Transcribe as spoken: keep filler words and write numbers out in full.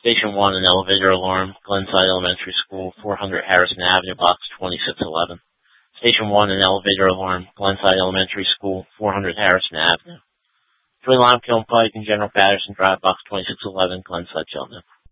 Station one, an elevator alarm, Glenside Elementary School, four hundred Harrison Avenue, box twenty-six eleven. Station one, an elevator alarm, Glenside Elementary School, four hundred Harrison Avenue. Three Lime Kiln Pike and General Patterson Drive, box twenty-six eleven, Glenside, Cheltenham.